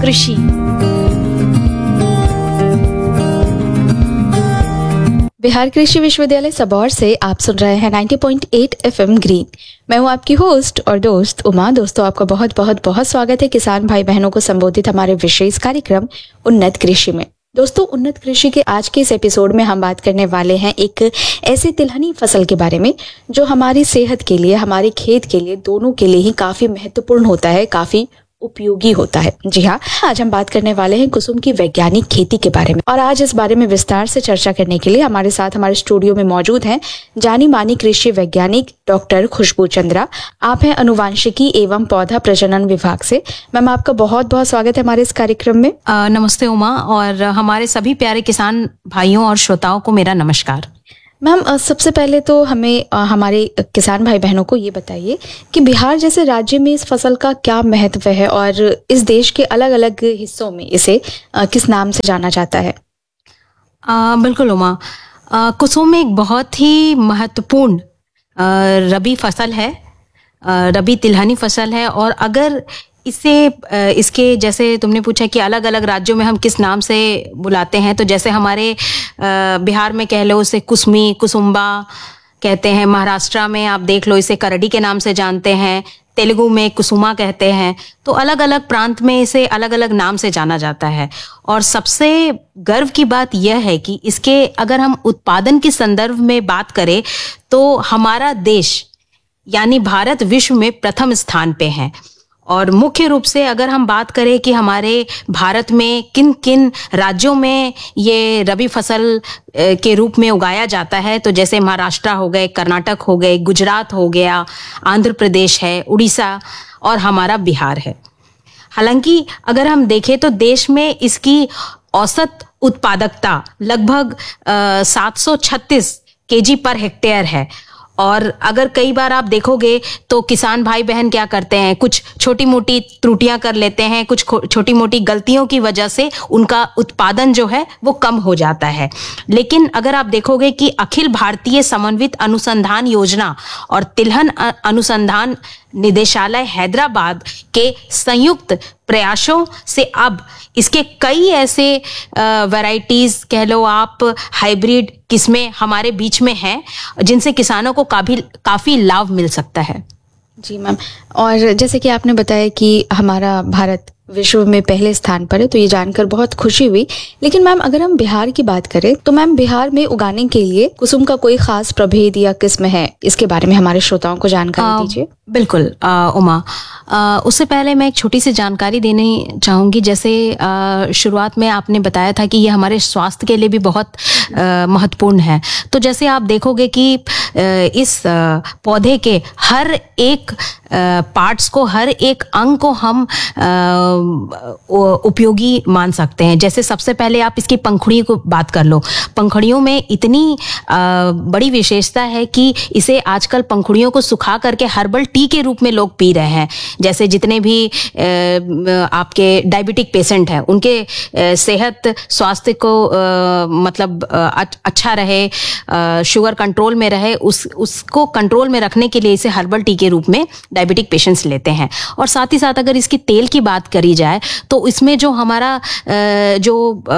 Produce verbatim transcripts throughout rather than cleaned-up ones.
कृषि। बिहार कृषि विश्वविद्यालय सबौर से आप सुन रहे हैं नब्बे पॉइंट आठ एफएम ग्रीन। मैं हूं आपकी होस्ट और दोस्त उमा। दोस्तों, आपका बहुत बहुत बहुत स्वागत है किसान भाई बहनों को संबोधित हमारे विशेष कार्यक्रम उन्नत कृषि में। दोस्तों, उन्नत कृषि के आज के इस एपिसोड में हम बात करने वाले हैं एक ऐसे तिलहनी फसल के बारे में जो हमारी सेहत के लिए, हमारे खेत के लिए, दोनों के लिए ही काफी महत्वपूर्ण होता है, काफी उपयोगी होता है। जी हाँ, आज हम बात करने वाले हैं कुसुम की वैज्ञानिक खेती के बारे में। और आज इस बारे में विस्तार से चर्चा करने के लिए हमारे साथ हमारे स्टूडियो में मौजूद हैं जानी मानी कृषि वैज्ञानिक डॉक्टर खुशबू चंद्रा। आप हैं अनुवांशिकी एवं पौधा प्रजनन विभाग से। मैम, आपका बहुत बहुत स्वागत है हमारे इस कार्यक्रम में। आ, नमस्ते उमा, और हमारे सभी प्यारे किसान भाइयों और श्रोताओं को मेरा नमस्कार। मैम, सबसे पहले तो हमें हमारे किसान भाई बहनों को ये बताइए कि बिहार जैसे राज्य में इस फसल का क्या महत्व है और इस देश के अलग अलग हिस्सों में इसे किस नाम से जाना जाता है। आ, बिल्कुल उमा, आ, कुसुम एक बहुत ही महत्वपूर्ण रबी फसल है, आ, रबी तिलहनी फसल है। और अगर इसे इसके जैसे तुमने पूछा कि अलग अलग राज्यों में हम किस नाम से बुलाते हैं, तो जैसे हमारे बिहार में कह लो उसे कुसमी, कुसुम्बा कहते हैं। महाराष्ट्र में आप देख लो इसे करडी के नाम से जानते हैं। तेलुगु में कुसुमा कहते हैं। तो अलग अलग प्रांत में इसे अलग अलग नाम से जाना जाता है। और सबसे गर्व की बात यह है कि इसके अगर हम उत्पादन के संदर्भ में बात करें तो हमारा देश यानी भारत विश्व में प्रथम स्थान पे है। और मुख्य रूप से अगर हम बात करें कि हमारे भारत में किन किन राज्यों में ये रबी फसल के रूप में उगाया जाता है, तो जैसे महाराष्ट्र हो गए, कर्नाटक हो गए, गुजरात हो गया, आंध्र प्रदेश है, उड़ीसा और हमारा बिहार है। हालांकि अगर हम देखें तो देश में इसकी औसत उत्पादकता लगभग सात सौ छत्तीस केजी पर हेक्टेयर है। और अगर कई बार आप देखोगे तो किसान भाई बहन क्या करते हैं, कुछ छोटी मोटी त्रुटियां कर लेते हैं, कुछ छोटी मोटी गलतियों की वजह से उनका उत्पादन जो है वो कम हो जाता है। लेकिन अगर आप देखोगे कि अखिल भारतीय समन्वित अनुसंधान योजना और तिलहन अनुसंधान निदेशालय हैदराबाद के संयुक्त प्रयासों से अब इसके कई ऐसे वैरायटीज कह लो आप, हाइब्रिड किस्में हमारे बीच में हैं जिनसे किसानों को काफी काफी लाभ मिल सकता है। जी मैम, और जैसे कि आपने बताया कि हमारा भारत विश्व में पहले स्थान पर है, तो ये जानकर बहुत खुशी हुई। लेकिन मैम, अगर हम बिहार की बात करें तो मैम, बिहार में उगाने के लिए कुसुम का कोई खास प्रभेद या किस्म है, इसके बारे में हमारे श्रोताओं को जानकारी दीजिए। बिल्कुल आ, उमा, आ, उससे पहले मैं एक छोटी सी जानकारी देनी चाहूँगी। जैसे आ, शुरुआत में आपने बताया था कि ये हमारे स्वास्थ्य के लिए भी बहुत आ, महत्वपूर्ण है। तो जैसे आप देखोगे कि आ, इस आ, पौधे के हर एक पार्ट्स को, हर एक अंग को हम आ, उपयोगी मान सकते हैं। जैसे सबसे पहले आप इसकी पंखुड़ी को बात कर लो। पंखुड़ियों में इतनी आ, बड़ी विशेषता है कि इसे आजकल पंखुड़ियों को सुखा करके हर्बल टी के रूप में लोग पी रहे हैं। जैसे जितने भी आ, आपके डायबिटिक पेशेंट हैं, उनके आ, सेहत स्वास्थ्य को आ, मतलब आ, अच्छा रहे, आ, शुगर कंट्रोल में रहे, उस उसको कंट्रोल में रखने के लिए इसे हर्बल टी के रूप में डायबिटिक पेशेंट्स लेते हैं। और साथ ही साथ अगर इसकी तेल की बात करी जाए तो इसमें जो हमारा जो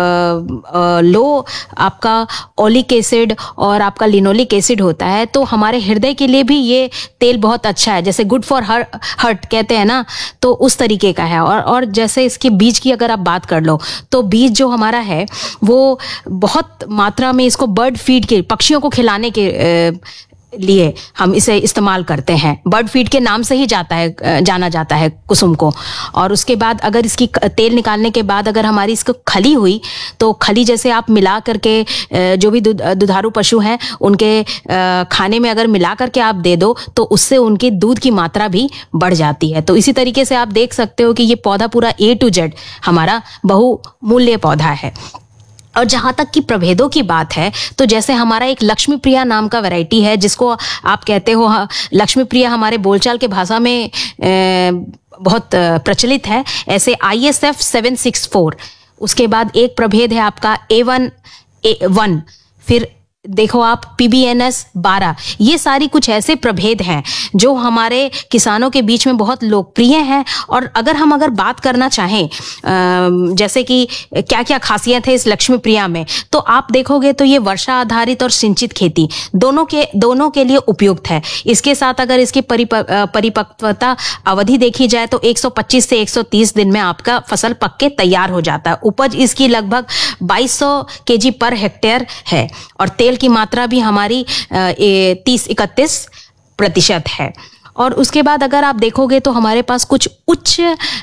लो आपका ओलिक एसिड और आपका लिनोलिक एसिड होता है, तो हमारे हृदय के लिए भी ये तेल बहुत अच्छा है। जैसे गुड फॉर हार्ट कहते हैं ना, तो उस तरीके का है। और और जैसे इसके बीज की अगर आप बात कर लो तो बीज जो हमारा है वो बहुत मात्रा में इसको बर्ड फीड के, पक्षियों को खिलाने के लिए हम इसे इस्तेमाल करते हैं। बर्ड फीड के नाम से ही जाता है, जाना जाता है कुसुम को। और उसके बाद अगर इसकी तेल निकालने के बाद अगर हमारी इसको खली हुई, तो खली जैसे आप मिला करके जो भी दुधारू पशु हैं उनके खाने में अगर मिला करके आप दे दो तो उससे उनके दूध की मात्रा भी बढ़ जाती है। तो इसी तरीके से आप देख सकते हो कि ये पौधा पूरा ए टू जेड हमारा बहुमूल्य पौधा है। और जहाँ तक कि प्रभेदों की बात है, तो जैसे हमारा एक लक्ष्मी प्रिया नाम का वैरायटी है जिसको आप कहते हो, लक्ष्मी प्रिया हमारे बोलचाल के भाषा में बहुत प्रचलित है, ऐसे I S F seven six four. उसके बाद एक प्रभेद है आपका ए वन ए वन, फिर देखो आप पी बी एन एस बारह, ये सारी कुछ ऐसे प्रभेद हैं जो हमारे किसानों के बीच में बहुत लोकप्रिय हैं। और अगर हम अगर बात करना चाहें जैसे कि क्या क्या खासियत है इस लक्ष्मी प्रिया में, तो आप देखोगे तो ये वर्षा आधारित और सिंचित खेती दोनों के दोनों के लिए उपयुक्त है। इसके साथ अगर इसकी परिपक्वता अवधि देखी जाए तो एक सौ पच्चीस से एक सौ तीस दिन में आपका फसल पक के तैयार हो जाता है। उपज इसकी लगभग बाईस सौ केजी पर हेक्टेयर है और तेल की मात्रा भी हमारी तीस इकतीस प्रतिशत है। और उसके बाद अगर आप देखोगे तो हमारे पास कुछ उच्च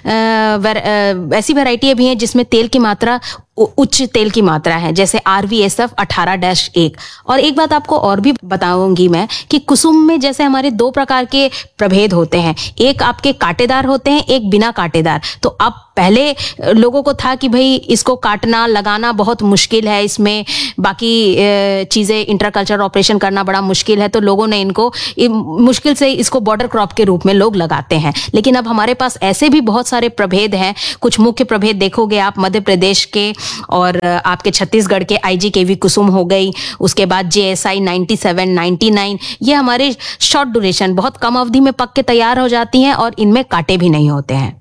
ऐसी वैरायटी भी हैं जिसमें तेल की मात्रा उच्च तेल की मात्रा है, जैसे आर वी एस एफ अठारह डैश एक। और एक बात आपको और भी बताऊंगी मैं कि कुसुम में जैसे हमारे दो प्रकार के प्रभेद होते हैं, एक आपके कांटेदार होते हैं, एक बिना कांटेदार। तो अब पहले लोगों को था कि भाई इसको काटना लगाना बहुत मुश्किल है, इसमें बाकी चीज़ें इंटरकल्चर ऑपरेशन करना बड़ा मुश्किल है, तो लोगों ने इनको मुश्किल से इसको बॉर्डर क्रॉप के रूप में लोग लगाते हैं। लेकिन अब हमारे पास ऐसे भी बहुत सारे प्रभेद हैं। कुछ मुख्य प्रभेद देखोगे आप मध्य प्रदेश के और आपके छत्तीसगढ़ के आई जी के वी कुसुम हो गई, उसके बाद जे S I ninety seven, ninety nine, ये हमारे शॉर्ट ड्यूरेशन बहुत कम अवधि में पक के तैयार हो जाती हैं और इनमें कांटे भी नहीं होते हैं।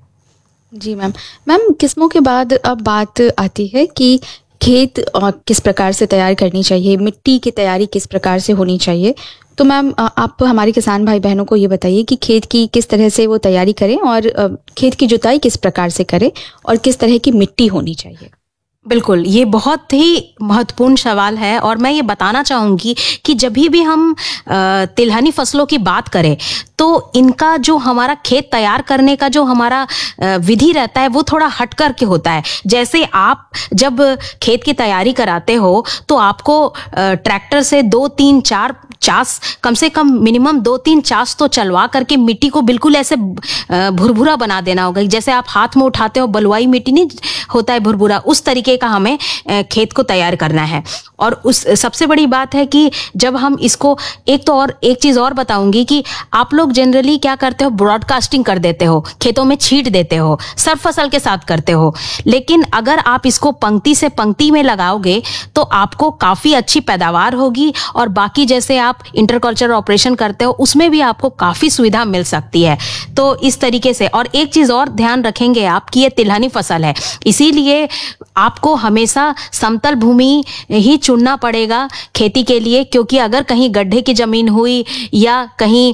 जी मैम। मैम किस्मों के बाद अब बात आती है कि खेत किस प्रकार से तैयार करनी चाहिए, मिट्टी की तैयारी किस प्रकार से होनी चाहिए। तो मैम आप हमारे किसान भाई बहनों को ये बताइए कि खेत की किस तरह से वो तैयारी करें और खेत की जुताई किस प्रकार से करें और किस तरह की मिट्टी होनी चाहिए। बिल्कुल, ये बहुत ही महत्वपूर्ण सवाल है और मैं ये बताना चाहूँगी कि जब भी हम तिलहनी फसलों की बात करें तो इनका जो हमारा खेत तैयार करने का जो हमारा विधि रहता है वो थोड़ा हट कर के होता है। जैसे आप जब खेत की तैयारी कराते हो तो आपको ट्रैक्टर से दो तीन चार चास कम से कम मिनिमम दो तीन चास तो चलवा करके मिट्टी को बिल्कुल ऐसे भुरभुरा बना देना होगा। जैसे आप हाथ में उठाते हो बलुआई मिट्टी नहीं होता है भुरभुरा, उस तरीके का हमें खेत को तैयार करना है। और उस सबसे बड़ी बात है कि जब हम इसको एक तो और एक चीज़ और बताऊंगी कि आप लोग जनरली क्या करते हो, ब्रॉडकास्टिंग कर देते हो, खेतों में छींट देते हो, सब फसल के साथ करते हो। लेकिन अगर आप इसको पंक्ति से पंक्ति में लगाओगे तो आपको काफ़ी अच्छी पैदावार होगी और बाकी जैसे आप इंटरकल्चर ऑपरेशन करते हो उसमें भी आपको काफ़ी सुविधा मिल सकती है। तो इस तरीके से, और एक चीज़ और ध्यान रखेंगे आप कि ये तिलहनी फसल है, इसीलिए आपको हमेशा समतल भूमि ही चुनना पड़ेगा खेती के लिए, क्योंकि अगर कहीं गड्ढे की जमीन हुई या कहीं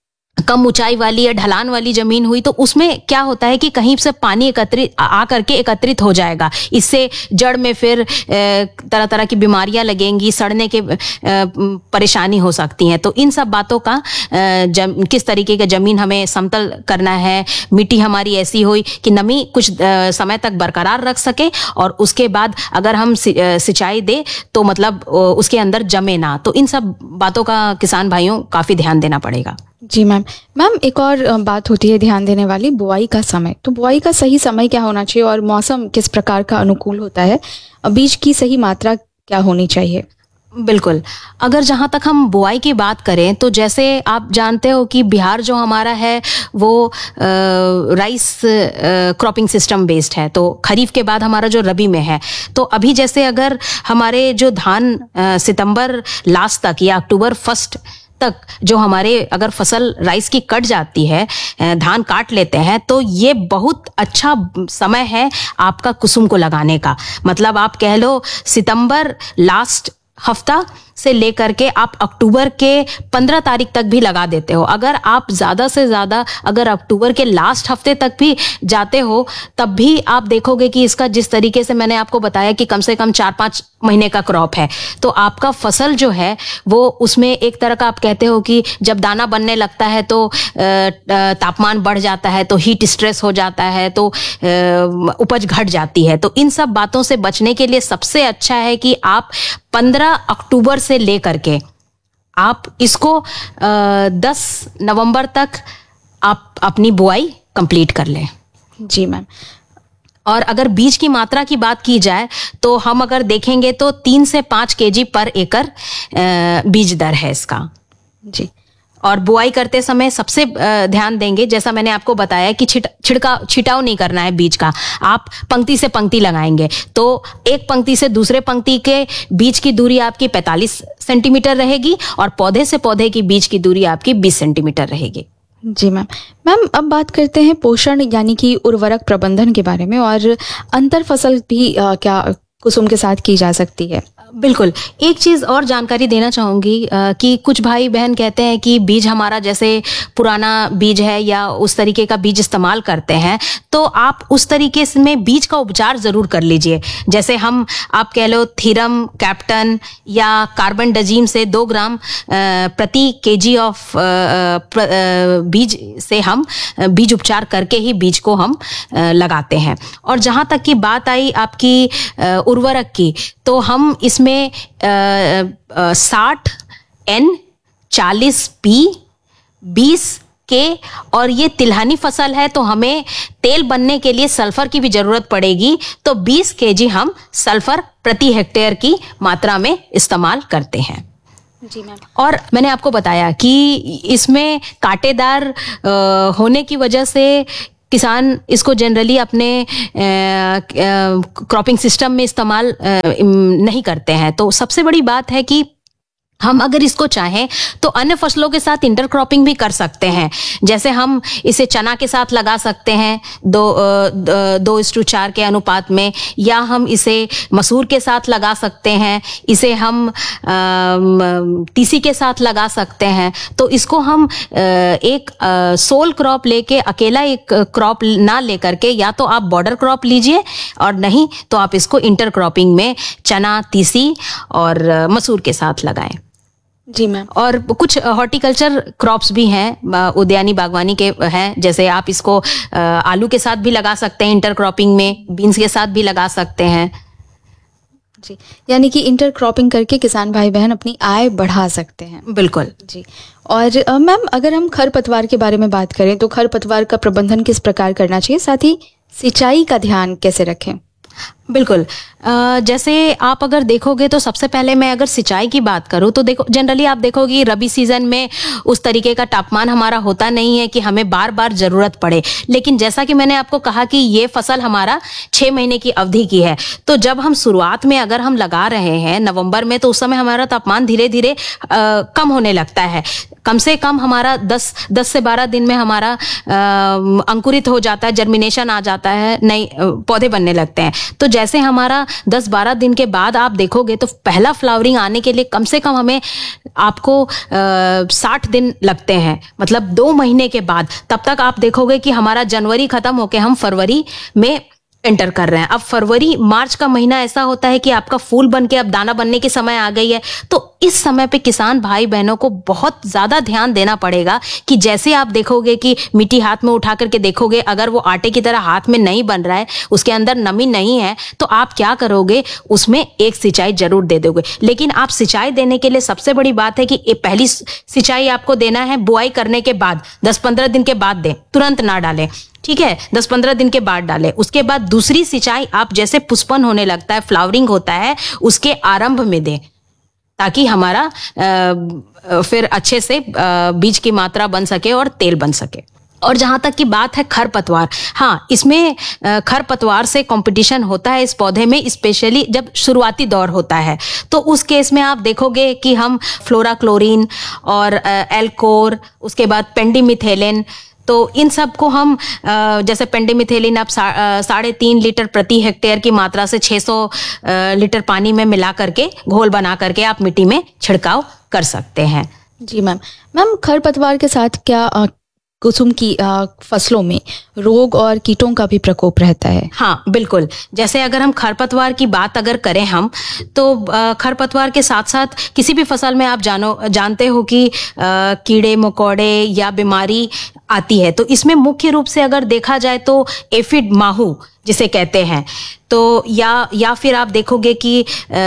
कम ऊंचाई वाली या ढलान वाली जमीन हुई तो उसमें क्या होता है कि कहीं से पानी एकत्रित आ करके एकत्रित हो जाएगा। इससे जड़ में फिर तरह तरह की बीमारियां लगेंगी, सड़ने के परेशानी हो सकती हैं। तो इन सब बातों का जम, किस तरीके का जमीन हमें समतल करना है, मिट्टी हमारी ऐसी हो कि नमी कुछ समय तक बरकरार रख सके और उसके बाद अगर हम सिंचाई दे तो मतलब उसके अंदर जमे ना। तो इन सब बातों का किसान भाइयों काफ़ी ध्यान देना पड़ेगा। जी मैम। मैम एक और बात होती है ध्यान देने वाली, बुआई का समय। तो बुआई का सही समय क्या होना चाहिए और मौसम किस प्रकार का अनुकूल होता है, बीज की सही मात्रा क्या होनी चाहिए। बिल्कुल, अगर जहाँ तक हम बुआई की बात करें तो जैसे आप जानते हो कि बिहार जो हमारा है वो राइस क्रॉपिंग सिस्टम बेस्ड है, तो खरीफ के बाद हमारा जो रबी में है। तो अभी जैसे अगर हमारे जो धान सितंबर लास्ट तक या अक्टूबर फर्स्ट तक जो हमारे अगर फसल राइस की कट जाती है, धान काट लेते हैं, तो ये बहुत अच्छा समय है आपका कुसुम को लगाने का। मतलब आप कह लो सितंबर लास्ट हफ्ता से लेकर के आप अक्टूबर के पंद्रह तारीख तक भी लगा देते हो। अगर आप ज़्यादा से ज़्यादा अगर अक्टूबर के लास्ट हफ्ते तक भी जाते हो तब भी आप देखोगे कि इसका जिस तरीके से मैंने आपको बताया कि कम से कम चार पाँच महीने का क्रॉप है, तो आपका फसल जो है वो उसमें एक तरह का आप कहते हो कि जब दाना बनने लगता है तो तापमान बढ़ जाता है, तो हीट स्ट्रेस हो जाता है, तो उपज घट जाती है। तो इन सब बातों से बचने के लिए सबसे अच्छा है कि आप पंद्रह अक्टूबर से लेकर के आप इसको दस नवंबर तक आप अपनी बुआई कंप्लीट कर लें। जी मैम। और अगर बीज की मात्रा की बात की जाए तो हम अगर देखेंगे तो तीन से पाँच केजी पर एकड़ बीज दर है इसका। जी। और बुआई करते समय सबसे ध्यान देंगे, जैसा मैंने आपको बताया कि छिट छिड़काव छिटाव नहीं करना है बीज का। आप पंक्ति से पंक्ति लगाएंगे तो एक पंक्ति से दूसरे पंक्ति के बीच की दूरी आपकी पैंतालीस सेंटीमीटर रहेगी और पौधे से पौधे की बीच की दूरी आपकी बीस सेंटीमीटर रहेगी। जी मैम। मैम अब बात करते हैं पोषण यानी कि उर्वरक प्रबंधन के बारे में, और अंतर फसल भी आ, क्या कुसुम के साथ की जा सकती है? बिल्कुल। एक चीज़ और जानकारी देना चाहूँगी कि कुछ भाई बहन कहते हैं कि बीज हमारा जैसे पुराना बीज है या उस तरीके का बीज इस्तेमाल करते हैं, तो आप उस तरीके से में बीज का उपचार ज़रूर कर लीजिए। जैसे हम आप कह लो थीरम, कैप्टन या कार्बन डजीम से दो ग्राम प्रति केजी ऑफ बीज से हम बीज उपचार करके ही बीज को हम लगाते हैं। और जहाँ तक की बात आई आपकी उर्वरक की, तो हम इसमें साठ एन, चालीस पी, बीस के, और ये तिलहनी फसल है तो हमें तेल बनने के लिए सल्फर की भी जरूरत पड़ेगी, तो बीस केजी हम सल्फर प्रति हेक्टेयर की मात्रा में इस्तेमाल करते हैं। जी मैम। और मैंने आपको बताया कि इसमें कांटेदार होने की वजह से किसान इसको जनरली अपने क्रॉपिंग सिस्टम में इस्तेमाल नहीं करते हैं। तो सबसे बड़ी बात है कि हम अगर इसको चाहें तो अन्य फसलों के साथ इंटरक्रॉपिंग भी कर सकते हैं। जैसे हम इसे चना के साथ लगा सकते हैं दो दो इस्टू चार के अनुपात में, या हम इसे मसूर के साथ लगा सकते हैं, इसे हम तीसी के साथ लगा सकते हैं। तो इसको हम एक सोल क्रॉप लेके अकेला एक क्रॉप ना लेकर के, या तो आप बॉर्डर क्रॉप लीजिए और नहीं तो आप इसको इंटरक्रॉपिंग में चना, तीसी और मसूर के साथ लगाएं। जी मैम। और कुछ हॉर्टिकल्चर क्रॉप्स भी हैं, उद्यानी बागवानी के हैं, जैसे आप इसको आलू के साथ भी लगा सकते हैं इंटरक्रॉपिंग में, बीन्स के साथ भी लगा सकते हैं। जी, यानी कि इंटरक्रॉपिंग करके किसान भाई बहन अपनी आय बढ़ा सकते हैं। बिल्कुल जी। और मैम अगर हम खरपतवार के बारे में बात करें तो खरपतवार का प्रबंधन किस प्रकार करना चाहिए, साथ ही सिंचाई का ध्यान कैसे रखें? बिल्कुल। जैसे आप अगर देखोगे तो सबसे पहले मैं अगर सिंचाई की बात करूं तो देखो जनरली आप देखोगे रबी सीजन में उस तरीके का तापमान हमारा होता नहीं है कि हमें बार बार जरूरत पड़े। लेकिन जैसा कि मैंने आपको कहा कि ये फसल हमारा छह महीने की अवधि की है, तो जब हम शुरुआत में अगर हम लगा रहे हैं नवंबर में, तो उस समय हमारा तापमान धीरे धीरे कम होने लगता है। कम से कम हमारा दस दस से बारह दिन में हमारा आ, अंकुरित हो जाता है, जर्मिनेशन आ जाता है, नए पौधे बनने लगते हैं। तो जैसे हमारा दस बारह दिन के बाद आप देखोगे तो पहला फ्लावरिंग आने के लिए कम से कम हमें आपको साठ दिन लगते हैं, मतलब दो महीने के बाद। तब तक आप देखोगे कि हमारा जनवरी खत्म होके हम फरवरी में एंटर कर रहे हैं। अब फरवरी मार्च का महीना ऐसा होता है कि आपका फूल बन के अब दाना बनने की समय आ गई है। तो इस समय पे किसान भाई बहनों को बहुत ज्यादा ध्यान देना पड़ेगा कि जैसे आप देखोगे कि मिट्टी हाथ में उठा करके देखोगे, अगर वो आटे की तरह हाथ में नहीं बन रहा है, उसके अंदर नमी नहीं है, तो आप क्या करोगे, उसमें एक सिंचाई जरूर दे दोगे। लेकिन आप सिंचाई देने के लिए सबसे बड़ी बात है कि पहली सिंचाई आपको देना है बुआई करने के बाद, दस पंद्रह दिन के बाद दें, तुरंत ना डालें, ठीक है, दस पंद्रह दिन के बाद डालें। उसके बाद दूसरी सिंचाई आप जैसे पुष्पन होने लगता है, फ्लावरिंग होता है, उसके आरंभ में दें, ताकि हमारा आ, फिर अच्छे से आ, बीज की मात्रा बन सके और तेल बन सके। और जहां तक की बात है खरपतवार, हाँ, इसमें खरपतवार से कंपटीशन होता है इस पौधे में, स्पेशली जब शुरुआती दौर होता है। तो उस केस में आप देखोगे कि हम फ्लोराक्लोरिन और एल्कोर, उसके बाद पेंडिमिथेलिन, तो इन सब को हम जैसे पेंडिमिथेलिन आप साढ़े तीन लीटर प्रति हेक्टेयर की मात्रा से छह सौ लीटर पानी में मिला करके घोल बना करके आप मिट्टी में छिड़काव कर सकते हैं। जी मैम। मैम खरपतवार के साथ क्या आ, कुसुम की आ, फसलों में रोग और कीटों का भी प्रकोप रहता है? हाँ बिल्कुल। जैसे अगर हम खरपतवार की बात अगर करें हम, तो खरपतवार के साथ साथ किसी भी फसल में आप जानो जानते हो कि आ, कीड़े मकोड़े या बीमारी आती है। तो इसमें मुख्य रूप से अगर देखा जाए तो एफिड माहू जिसे कहते हैं, तो या या फिर आप देखोगे कि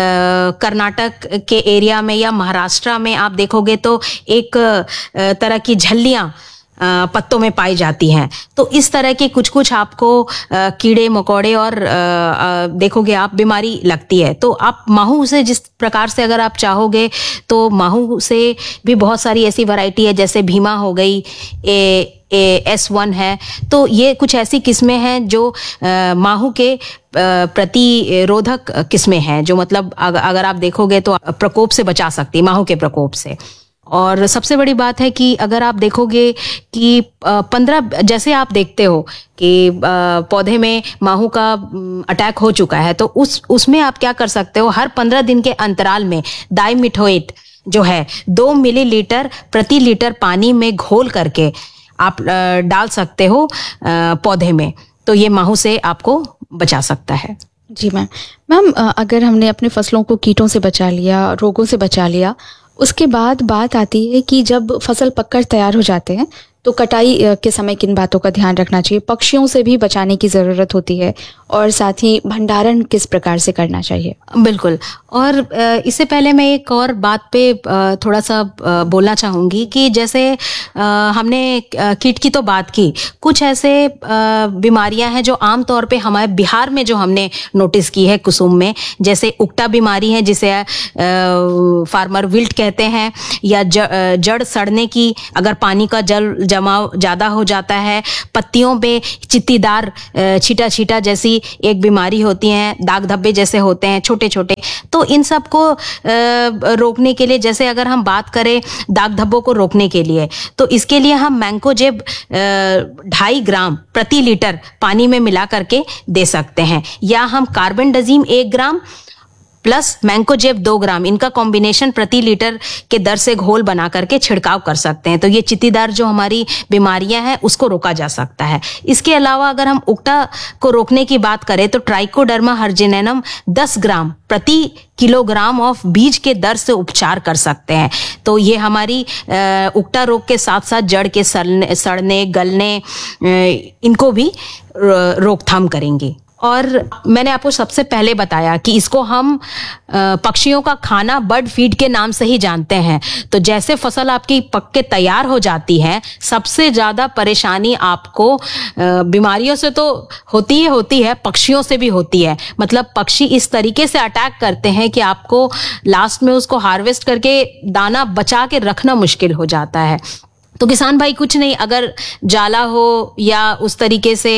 कर्नाटक के एरिया में या महाराष्ट्र में आप देखोगे तो एक आ, तरह की झल्लियाँ पत्तों में पाई जाती हैं। तो इस तरह के कुछ कुछ आपको कीड़े मकोड़े और देखोगे आप बीमारी लगती है। तो आप माहू से जिस प्रकार से अगर आप चाहोगे तो माहू से भी बहुत सारी ऐसी वैरायटी है, जैसे भीमा हो गई, ए एस वन है। तो ये कुछ ऐसी किस्में हैं जो माहू के प्रतिरोधक किस्में हैं, जो मतलब अगर आप देखोगे तो प्रकोप से बचा सकती है, माहू के प्रकोप से। और सबसे बड़ी बात है कि अगर आप देखोगे कि पंद्रह, जैसे आप देखते हो कि पौधे में माहू का अटैक हो चुका है, तो उस उसमें आप क्या कर सकते हो, हर पंद्रह दिन के अंतराल में डाइमिथोएट जो है दो मिलीलीटर प्रति लीटर पानी में घोल करके आप डाल सकते हो पौधे में। तो ये माहू से आपको बचा सकता है। जी मैम। मैम अगर हमने अपने फसलों को कीटों से बचा लिया, रोगों से बचा लिया, उसके बाद बात आती है कि जब फसल पककर तैयार हो जाते हैं तो कटाई के समय किन बातों का ध्यान रखना चाहिए, पक्षियों से भी बचाने की ज़रूरत होती है, और साथ ही भंडारण किस प्रकार से करना चाहिए। बिल्कुल। और इससे पहले मैं एक और बात पे थोड़ा सा बोलना चाहूँगी कि जैसे हमने कीट की तो बात की, कुछ ऐसे बीमारियां हैं जो आम तौर पे हमारे बिहार में जो हमने नोटिस की है कुसुम में, जैसे उक्टा बीमारी है जिसे फार्मर विल्ट कहते हैं, या जड़ सड़ने की, अगर पानी का जल जमाव ज्यादा हो जाता है, पत्तियों पे चित्तीदार छीटा छीटा जैसी एक बीमारी होती है, दाग धब्बे जैसे होते हैं छोटे छोटे। तो इन सब को रोकने के लिए, जैसे अगर हम बात करें दाग धब्बों को रोकने के लिए, तो इसके लिए हम मैंकोजेब ढाई ग्राम प्रति लीटर पानी में मिला करके दे सकते हैं, या हम कार्बेंडाजिम एक ग्राम प्लस मैंकोजेब दो ग्राम, इनका कॉम्बिनेशन प्रति लीटर के दर से घोल बना करके छिड़काव कर सकते हैं। तो ये चित्तीदार जो हमारी बीमारियां हैं उसको रोका जा सकता है। इसके अलावा अगर हम उक्टा को रोकने की बात करें तो ट्राइकोडर्मा हर्जिनेनम दस ग्राम प्रति किलोग्राम ऑफ बीज के दर से उपचार कर सकते हैं। तो ये हमारी उक्टा रोग के साथ साथ जड़ के सड़ने सड़ने गलने इनको भी रोकथाम करेंगे। और मैंने आपको सबसे पहले बताया कि इसको हम पक्षियों का खाना बर्ड फीड के नाम से ही जानते हैं। तो जैसे फसल आपकी पक के तैयार हो जाती है, सबसे ज्यादा परेशानी आपको बीमारियों से तो होती ही होती है, पक्षियों से भी होती है। मतलब पक्षी इस तरीके से अटैक करते हैं कि आपको लास्ट में उसको हार्वेस्ट करके दाना बचा के रखना मुश्किल हो जाता है। तो किसान भाई कुछ नहीं, अगर जाला हो या उस तरीके से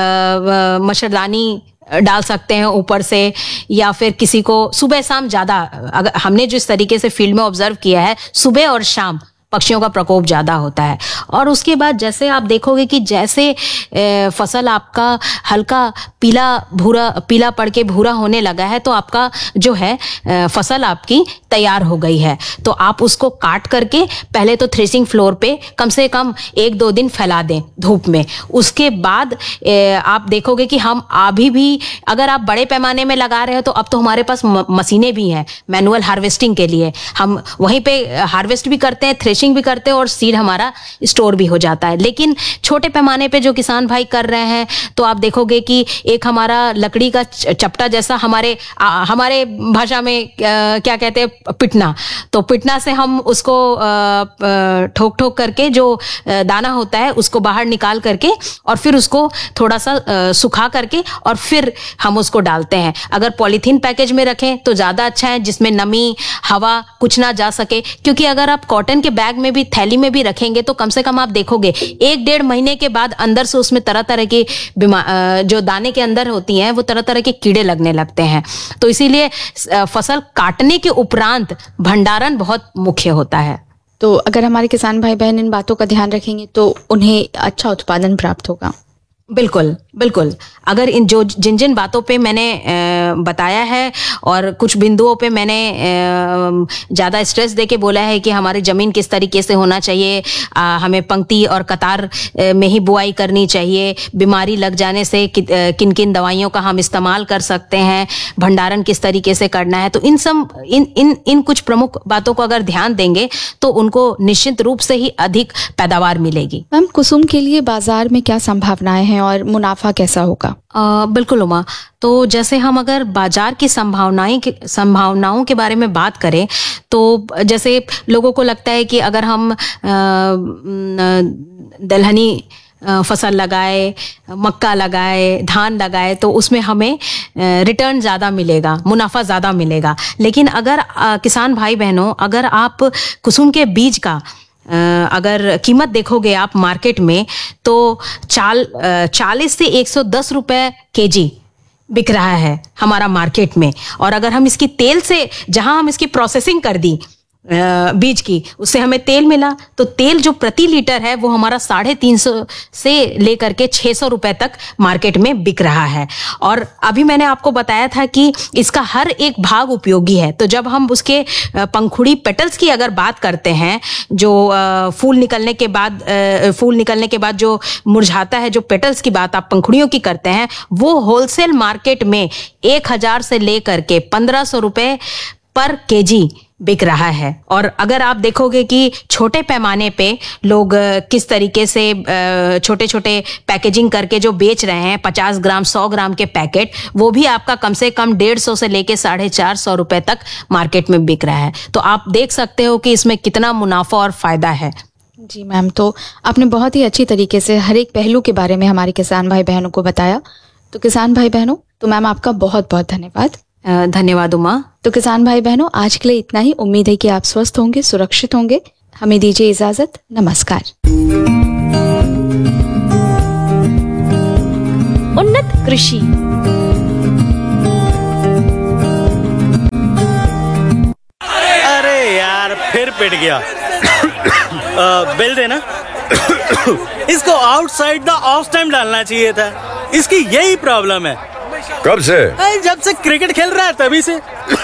मच्छरदानी डाल सकते हैं ऊपर से, या फिर किसी को सुबह शाम ज्यादा, अगर हमने जिस तरीके से फील्ड में ऑब्जर्व किया है, सुबह और शाम पक्षियों का प्रकोप ज्यादा होता है। और उसके बाद जैसे आप देखोगे कि जैसे फसल आपका हल्का पीला भूरा पीला पड़ के भूरा होने लगा है, तो आपका जो है फसल आपकी तैयार हो गई है। तो आप उसको काट करके पहले तो थ्रेसिंग फ्लोर पे कम से कम एक दो दिन फैला दें धूप में। उसके बाद आप देखोगे कि हम अभी भी, अगर आप बड़े पैमाने में लगा रहे हो तो अब तो हमारे पास मशीनें भी हैं मैनुअल हार्वेस्टिंग के लिए, हम वहीं पे हार्वेस्ट भी करते हैं, थ्रेशिंग भी करते हैं, और सीड हमारा स्टोर भी हो जाता है। लेकिन छोटे पैमाने पे जो किसान भाई कर रहे हैं, तो आप देखोगे कि एक हमारा लकड़ी का चपटा जैसा, हमारे आ, हमारे भाषा में आ, क्या कहते हैं, पिटना। तो पिटना से हम उसको ठोक ठोक करके जो दाना होता है उसको बाहर निकाल करके, और फिर उसको थोड़ा सा सुखा करके और फिर हम उसको डालते हैं। अगर पॉलीथीन पैकेज में रखें तो ज्यादा अच्छा है, जिसमें नमी हवा कुछ ना जा सके। क्योंकि अगर आप कॉटन के बैग में भी, थैली में भी रखेंगे तो कम से कम आप देखोगे एक डेढ़ महीने के बाद अंदर से उसमें तरह तरह की जो दाने के अंदर होती हैं वो तरह तरह के कीड़े लगने लगते हैं। तो इसीलिए फसल काटने के उपरांत भंडारण बहुत मुख्य होता है। तो अगर हमारे किसान भाई बहन इन बातों का ध्यान रखेंगे तो उन्हें अच्छा उत्पादन प्राप्त होगा। बिल्कुल बिल्कुल। अगर इन जो जिन जिन बातों पे मैंने बताया है और कुछ बिंदुओं पे मैंने ज़्यादा स्ट्रेस देके बोला है कि हमारी ज़मीन किस तरीके से होना चाहिए, हमें पंक्ति और कतार में ही बुआई करनी चाहिए, बीमारी लग जाने से किन किन दवाइयों का हम इस्तेमाल कर सकते हैं, भंडारण किस तरीके से करना है, तो इन सब इन इन इन कुछ प्रमुख बातों को अगर ध्यान देंगे तो उनको निश्चित रूप से ही अधिक पैदावार मिलेगी। मैम, कुसुम के लिए बाजार में क्या संभावनाएं हैं हैं और मुनाफा कैसा होगा? आ, बिल्कुल उमा। तो जैसे हम अगर बाजार की संभावनाएं के संभावनाओं के बारे में बात करें तो जैसे लोगों को लगता है कि अगर हम दलहनी फसल लगाए, मक्का लगाए, धान लगाए तो उसमें हमें रिटर्न ज़्यादा मिलेगा, मुनाफा ज़्यादा मिलेगा। लेकिन अगर किसान भाई बहनों, अगर आप कुसुम के बीज का अगर कीमत देखोगे आप मार्केट में तो चाल चालीस से एक सौ दस रुपए केजी बिक रहा है हमारा मार्केट में। और अगर हम इसकी तेल से, जहां हम इसकी प्रोसेसिंग कर दी बीज की, उससे हमें तेल मिला, तो तेल जो प्रति लीटर है वो हमारा साढ़े तीन सौ से लेकर के छह सौ रुपए तक मार्केट में बिक रहा है। और अभी मैंने आपको बताया था कि इसका हर एक भाग उपयोगी है। तो जब हम उसके पंखुड़ी पेटल्स की अगर बात करते हैं, जो फूल निकलने के बाद फूल निकलने के बाद जो मुरझाता है, जो पेटल्स की बात आप पंखुड़ियों की करते हैं, वो होलसेल मार्केट में एक हजार से लेकर के पंद्रह सौ रुपए पर केजी बिक रहा है। और अगर आप देखोगे कि छोटे पैमाने पे लोग किस तरीके से छोटे छोटे पैकेजिंग करके जो बेच रहे हैं, पचास ग्राम सौ ग्राम के पैकेट, वो भी आपका कम से कम डेढ़ सौ से लेके साढ़े चार सौ रुपए तक मार्केट में बिक रहा है। तो आप देख सकते हो कि इसमें कितना मुनाफा और फायदा है। जी मैम, तो आपने बहुत ही अच्छी तरीके से हर एक पहलू के बारे में हमारे किसान भाई बहनों को बताया। तो किसान भाई बहनों, तो मैम आपका बहुत बहुत धन्यवाद। धन्यवाद उमा। तो किसान भाई बहनों, आज के लिए इतना ही। उम्मीद है कि आप स्वस्थ होंगे, सुरक्षित होंगे। हमें दीजिए इजाजत। नमस्कार। उन्नत कृषि। अरे यार, फिर पिट गया। आ, बिल देना। इसको आउटसाइड द ऑफ टाइम डालना चाहिए था। इसकी यही प्रॉब्लम है। कब से? जब से क्रिकेट खेल रहा है तभी से।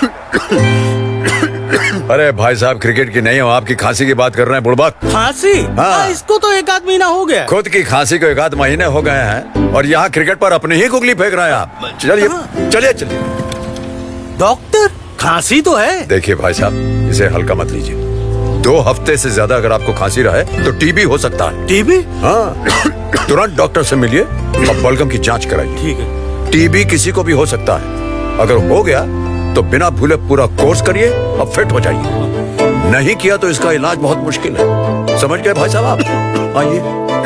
अरे भाई साहब, क्रिकेट की नहीं हो, आपकी खांसी की बात कर रहे हैं बुड़बक। खांसी? हाँ। इसको तो एक आध महीना हो गया। खुद की खांसी को एक आध महीने हो गए हैं और यहाँ क्रिकेट पर अपनी ही कुगली फेंक रहे हैं आप। चलिए चलिए चलिए। डॉक्टर, खांसी तो है। देखिए भाई साहब, इसे हल्का मत लीजिए। दो हफ्ते से ज्यादा अगर आपको खांसी रहे तो टीबी हो सकता है। टीबी? हाँ, तुरंत डॉक्टर से मिलिए और बलगम की जांच कराइए। ठीक है। टीबी किसी को भी हो सकता है। अगर हो गया तो बिना भूले पूरा कोर्स करिए और फिट हो जाइए। नहीं किया तो इसका इलाज बहुत मुश्किल है। समझ गए भाई साहब आप? आइए।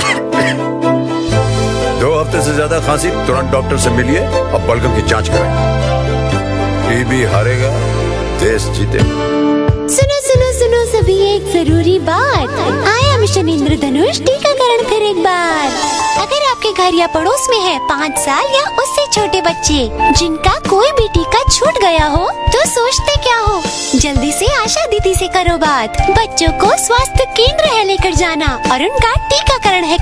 दो हफ्ते से ज्यादा खांसी, तुरंत डॉक्टर से मिलिए और बलगम की जांच कराइए। टीबी हारेगा, देश जीतेगा। सुनो सुनो सुनो सभी, एक जरूरी बात। आया मिशन इंद्रधनुष टीकाकरण फिर एक बार। अगर आपके घर या पड़ोस में है पाँच साल या उससे छोटे बच्चे जिनका कोई भी टीका छूट गया हो, तो सोचते क्या हो, जल्दी से आशा दीदी से करो बात। बच्चों को स्वास्थ्य केंद्र है लेकर जाना और उनका टीकाकरण है